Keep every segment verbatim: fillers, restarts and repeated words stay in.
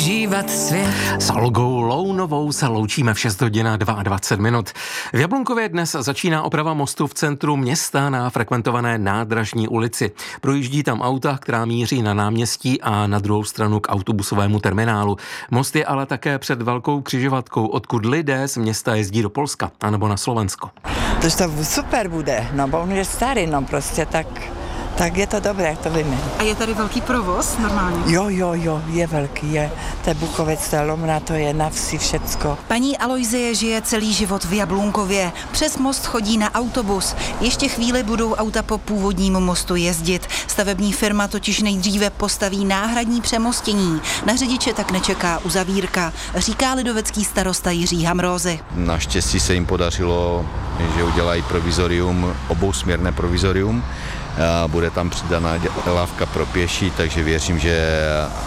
užívat svět. S Olgou Lounovou se loučíme v šest hodin a dvacet dva minut. V Jablunkově dnes začíná oprava mostu v centru města na frekventované Nádražní ulici. Projíždí tam auta, která míří na náměstí a na druhou stranu k autobusovému terminálu. Most je ale také před velkou křižovatkou, odkud lidé z města jezdí do Polska anebo na Slovensko. To super bude, no bo on je starý, no prostě tak... Tak je to dobré, jak to víme. A je tady velký provoz normálně? Jo, jo, jo, je velký, je. To je Bukovec, to je Lomna, to je na vsi všecko. Paní Alojzie žije celý život v Jablunkově. Přes most chodí na autobus. Ještě chvíli budou auta po původním mostu jezdit. Stavební firma totiž nejdříve postaví náhradní přemostění. Na řidiče tak nečeká uzavírka, říká lidovecký starosta Jiří Hamrózy. Naštěstí se jim podařilo, že udělají provizorium, obousměrné provizorium. Bude tam přidaná lávka pro pěší, takže věřím, že,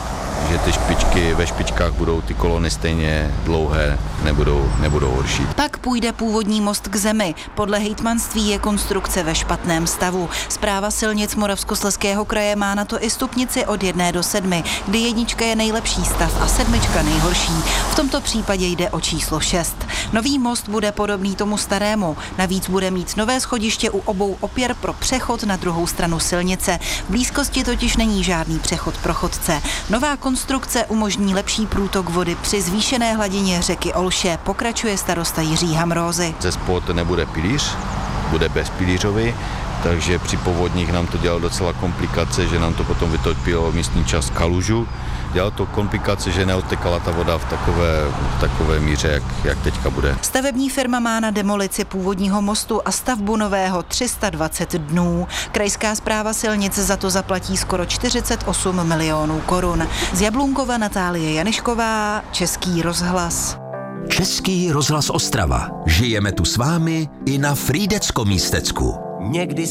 že ty špičky, ve špičkách budou ty kolony stejně dlouhé, nebudou, nebudou horší. Pak půjde původní most k zemi. Podle hejtmanství je konstrukce ve špatném stavu. Správa silnic Moravskoslezského kraje má na to i stupnici od jedné do sedmi, kdy jednička je nejlepší stav a sedmička nejhorší. V tomto případě jde o číslo šest. Nový most bude podobný tomu starému. Navíc bude mít nové schodiště u obou opěr pro přechod na druhou stranu silnice. V blízkosti totiž není žádný přechod pro chodce. Nová konstrukce umožní lepší průtok vody při zvýšené hladině řeky Olše, pokračuje starosta Jiří Hamrózy. Ze spod nebude pilíř, bude bezpilířový, takže při povodních nám to dělalo docela komplikace, že nám to potom vytopilo místní část kalužu. Dělalo to komplikace, že neodtekala ta voda v takové, v takové míře, jak, jak teďka bude. Stavební firma má na demolici původního mostu a stavbu nového tři sta dvacet dnů. Krajská správa silnic za to zaplatí skoro čtyřicet osm milionů korun. Z Jablunkova Natálie Janišková, Český rozhlas. Český rozhlas Ostrava. Žijeme tu s vámi i na Frýdecko-místecku. Někdy